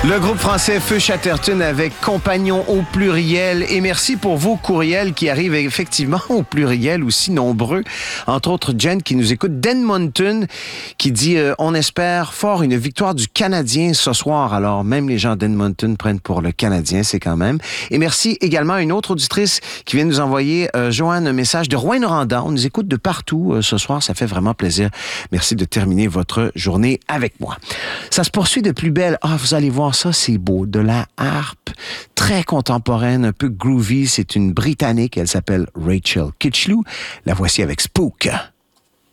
Le groupe français Feu Chatterton avec Compagnons au pluriel. Et merci pour vos courriels qui arrivent effectivement au pluriel, aussi nombreux. Entre autres, Jen qui nous écoute d'Edmonton, qui dit on espère fort une victoire du Canadien ce soir. Alors, même les gens d'Edmonton prennent pour le Canadien, c'est quand même. Et merci également à une autre auditrice qui vient nous envoyer, Joanne, un message de Rouyn-Noranda. On nous écoute de partout ce soir. Ça fait vraiment plaisir. Merci de terminer votre journée avec moi. Ça se poursuit de plus belle. Ah, vous allez voir ça, c'est beau. De la harpe très contemporaine, un peu groovy. C'est une Britannique. Elle s'appelle Rachel Kitchlew. La voici avec Spook.